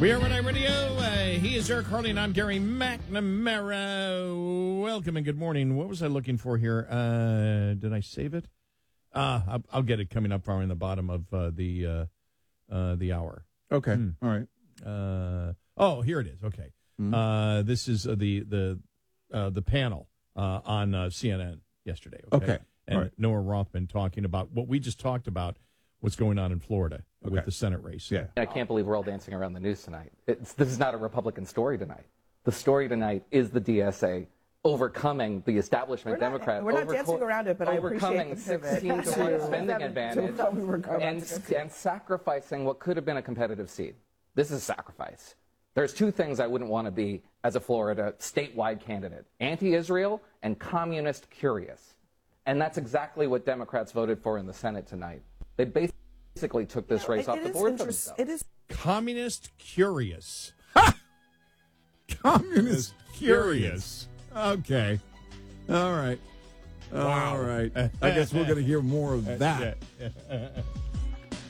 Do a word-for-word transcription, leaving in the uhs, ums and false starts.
We are Rhode Island Radio. Uh, he is Eric Harley, and I'm Gary McNamara. Welcome and good morning. What was I looking for here? Uh, did I save it? Uh, I'll, I'll get it coming up far in the bottom of uh, the uh, uh, the hour. Okay. Mm. All right. Uh, oh, here it is. Okay. Mm. Uh, this is uh, the the uh, the panel uh, on uh, C N N yesterday. Okay. Okay. And All right. Noah Rothman talking about what we just talked about, what's going on in Florida Okay. with the Senate race. Yeah. I can't believe we're all dancing around the news tonight. It's, this is not a Republican story tonight. The story tonight is the D S A overcoming the establishment We're not- Democrat. we're not dancing around it, but I overcoming appreciate the pivot. sixteen to one spending advantage thought we were going and, to- and sacrificing what could have been a competitive seat. This is sacrifice. There's two things I wouldn't want to be as a Florida statewide candidate: anti-Israel and communist curious. And that's exactly what Democrats voted for in the Senate tonight. They basically took this race It- off it the is board for interest- themselves. It is Communist curious. Communist Curious. Okay. All right. Wow. All right. I guess we're going to hear more of that. Yeah.